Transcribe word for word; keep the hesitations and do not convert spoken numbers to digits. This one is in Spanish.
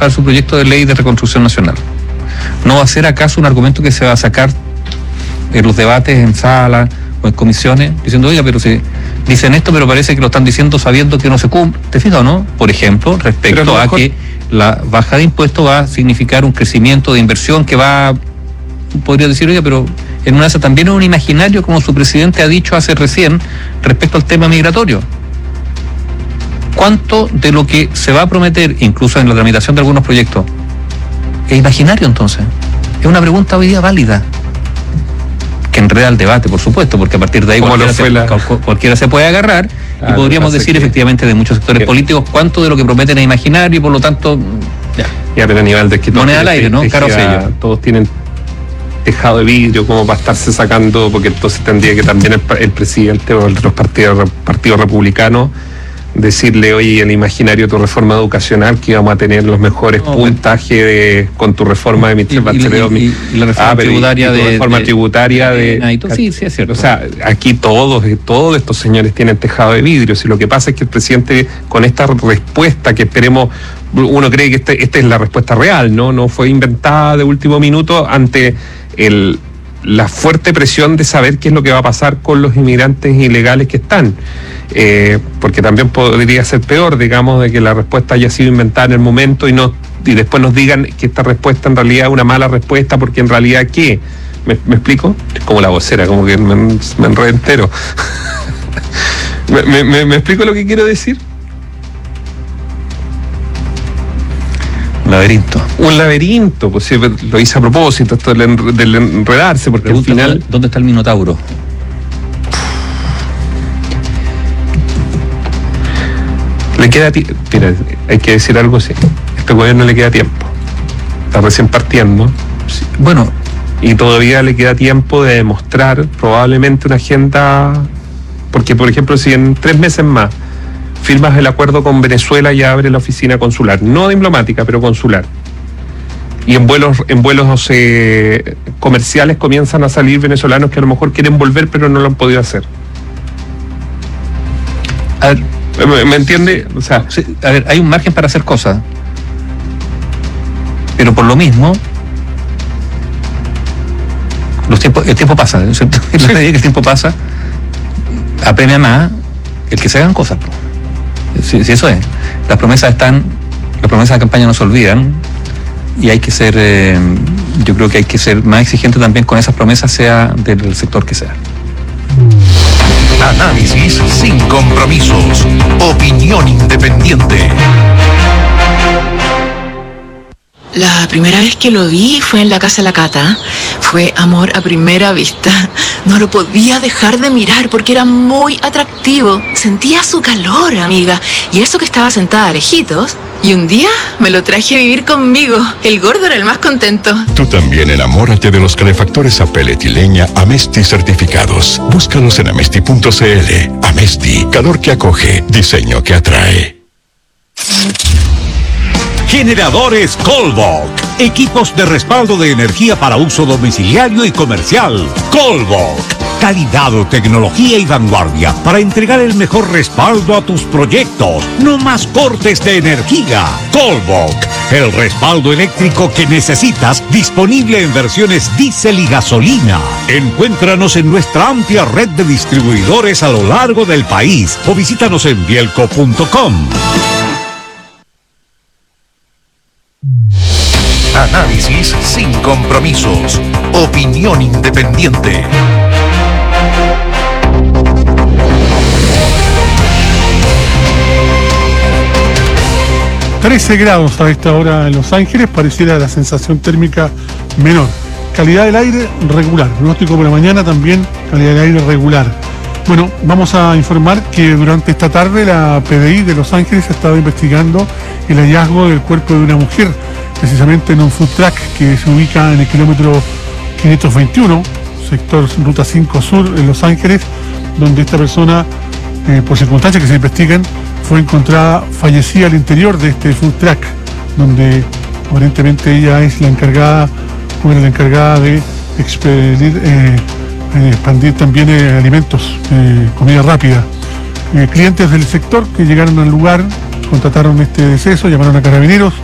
para su proyecto de ley de reconstrucción nacional. ¿No va a ser acaso un argumento que se va a sacar en los debates en sala o en comisiones, diciendo, oiga, pero si dicen esto, pero parece que lo están diciendo sabiendo que no se cumple? ¿Te fijas o no? Por ejemplo, respecto no a mejor... que la baja de impuestos va a significar un crecimiento de inversión que va, podría decir, oiga, pero en una de esas también es un imaginario, como su presidente ha dicho hace recién, respecto al tema migratorio. ¿Cuánto de lo que se va a prometer, incluso en la tramitación de algunos proyectos, es imaginario entonces? Es una pregunta hoy día válida, que enreda el debate, por supuesto, porque a partir de ahí cualquiera se, la... cualquiera se puede agarrar, ah, y podríamos decir que... efectivamente de muchos sectores que... políticos cuánto de lo que prometen es imaginario y por lo tanto ya, ya pero a nivel de escritor, moneda al aire, ¿no? Caro sello. Todos tienen tejado de vidrio como para estarse sacando, porque entonces tendría que también el, el presidente o el de los partidos, partidos republicanos decirle, oye, el imaginario de tu reforma educacional, que íbamos a tener los mejores no, puntajes de, con tu reforma de Michelle Bachelet. Y, y, y la reforma ah, tributaria y, y de... reforma de, tributaria de... de, de sí, sí, es cierto. O sea, aquí todos, todos estos señores tienen tejado de vidrio. Si lo que pasa es que el presidente, con esta respuesta que esperemos, uno cree que este, esta es la respuesta real, ¿no? No fue inventada de último minuto ante el... la fuerte presión de saber qué es lo que va a pasar con los inmigrantes ilegales que están. Eh, porque también podría ser peor, digamos, de que la respuesta haya sido inventada en el momento y no y después nos digan que esta respuesta en realidad es una mala respuesta, porque en realidad, ¿qué? ¿Me, me explico? Es como la vocera, como que me, me enredo entero. ¿Me, me, ¿Me explico lo que quiero decir? Un laberinto. Un laberinto, pues sí, lo hice a propósito, esto del, del enredarse, porque al final... ¿Dónde está el Minotauro? Le queda tiempo, mira, hay que decir algo así, este gobierno le queda tiempo, está recién partiendo, sí, bueno, y todavía le queda tiempo de demostrar probablemente una agenda, porque por ejemplo si en tres meses más firmas el acuerdo con Venezuela y abre la oficina consular, no diplomática, pero consular, y en vuelos en vuelos eh, comerciales comienzan a salir venezolanos que a lo mejor quieren volver pero no lo han podido hacer. A ver, ¿Me, me entiende? O sea, sí, a ver, hay un margen para hacer cosas, pero por lo mismo los tiempos, el tiempo pasa, ¿no es cierto? En la medida que el tiempo pasa, apremia más el que se hagan cosas. Si, si eso es, las promesas están, las promesas de campaña no se olvidan, y hay que ser, eh, yo creo que hay que ser más exigente también con esas promesas, sea del sector que sea. Análisis sin compromisos. Opinión independiente. La primera vez que lo vi fue en la casa de la Cata. Fue amor a primera vista. No lo podía dejar de mirar porque era muy atractivo. Sentía su calor, amiga. Y eso que estaba sentada a lejitos. Y un día me lo traje a vivir conmigo. El gordo era el más contento. Tú también enamórate de los calefactores a pellet y leña Amesti certificados. Búscalos en amesti punto cl. Amesti, calor que acoge, diseño que atrae. Generadores Colbach. Equipos de respaldo de energía para uso domiciliario y comercial. Colbach. Calidad, tecnología y vanguardia para entregar el mejor respaldo a tus proyectos. No más cortes de energía. Colbach. El respaldo eléctrico que necesitas, disponible en versiones diésel y gasolina. Encuéntranos en nuestra amplia red de distribuidores a lo largo del país o visítanos en bielco punto com. Análisis sin compromisos. Opinión independiente. trece grados a esta hora en Los Ángeles, pareciera la sensación térmica menor. Calidad del aire regular. Pronóstico por la mañana también, calidad del aire regular. Bueno, vamos a informar que durante esta tarde la P D I de Los Ángeles ha estado investigando el hallazgo del cuerpo de una mujer, precisamente en un food truck que se ubica en el kilómetro quinientos veintiuno, sector Ruta cinco Sur en Los Ángeles, donde esta persona, eh, por circunstancias que se investigan, fue encontrada fallecida al interior de este food truck, donde aparentemente ella es la encargada, o era la encargada de expedir, eh, eh, expandir también eh, alimentos, eh, comida rápida. Eh, clientes del sector que llegaron al lugar constataron este deceso, llamaron a carabineros,